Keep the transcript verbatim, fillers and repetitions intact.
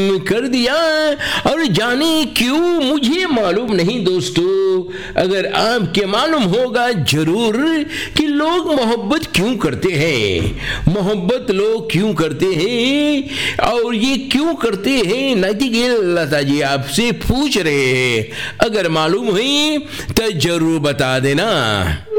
मालूम कर दिया, और जाने क्यों मुझे मालूम नहीं दोस्तों, अगर आपके मालूम होगा जरूर कि लोग मोहब्बत क्यों करते हैं, मोहब्बत लोग क्यों करते हैं, और ये क्यों करते हैं नाइटिंगेल लता जी आपसे पूछ रहे हैं। अगर मालूम है तो जरूर बता देना।